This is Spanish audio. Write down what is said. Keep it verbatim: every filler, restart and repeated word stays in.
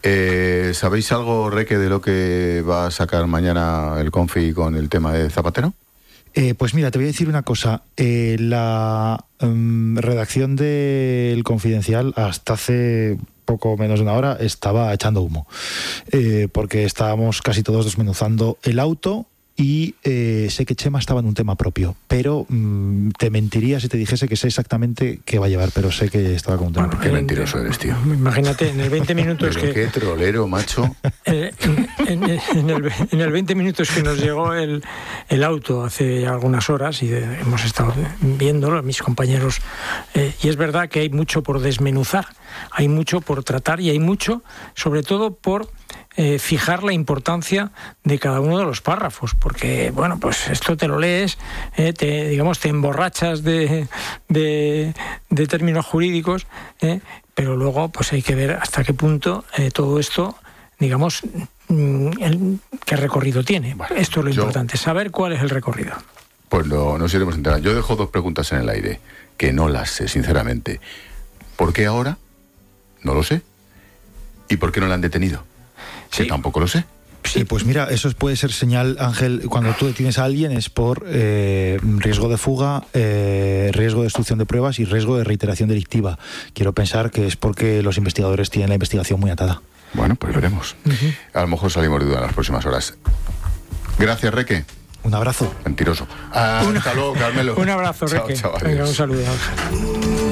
Eh, ¿Sabéis algo, Reque, de lo que va a sacar mañana el Confi con el tema de Zapatero? Eh, pues mira, te voy a decir una cosa. Eh, la um, redacción del Confidencial hasta hace poco menos de una hora estaba echando humo, eh, porque estábamos casi todos desmenuzando el auto. Y eh, sé que Chema estaba en un tema propio, pero mmm, te mentiría si te dijese que sé exactamente qué va a llevar, pero sé que estaba con un tema bueno, propio. Qué mentiroso eres, tío. Imagínate, en el veinte minutos pero que... qué trolero, macho. Eh, en, en, en, el, en el veinte minutos que nos llegó el, el auto hace algunas horas, y de, hemos estado viéndolo, mis compañeros, eh, y es verdad que hay mucho por desmenuzar, hay mucho por tratar y hay mucho, sobre todo, por... Eh, fijar la importancia de cada uno de los párrafos, porque bueno, pues esto te lo lees, eh, te, digamos, te emborrachas de, de, de términos jurídicos, eh, pero luego pues hay que ver hasta qué punto eh, todo esto, digamos, el, qué recorrido tiene. Bueno, esto es lo yo, importante, saber cuál es el recorrido. Pues lo, nos iremos enterando. Yo dejo dos preguntas en el aire, que no las sé, sinceramente. ¿Por qué ahora? No lo sé. ¿Y por qué no la han detenido? Sí. Que tampoco lo sé. Sí, pues mira, eso puede ser señal, Ángel, cuando tú detienes a alguien es por eh, riesgo de fuga, eh, riesgo de destrucción de pruebas y riesgo de reiteración delictiva. Quiero pensar que es porque los investigadores tienen la investigación muy atada. Bueno, pues veremos. Uh-huh. A lo mejor salimos de duda en las próximas horas. Gracias, Reque. Un abrazo. Mentiroso. Ah, un, hasta luego, Carmelo. Un abrazo, Reque. Chao, chao, Venga, un saludo, Ángel.